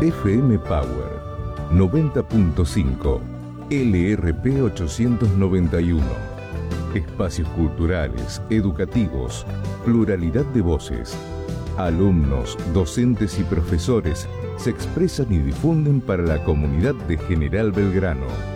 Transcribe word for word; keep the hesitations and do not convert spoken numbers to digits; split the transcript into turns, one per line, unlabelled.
F M Power noventa punto cinco, L R P ochocientos noventa y uno. Espacios culturales, educativos, pluralidad de voces. Alumnos, docentes y profesores se expresan y difunden para la comunidad de General Belgrano.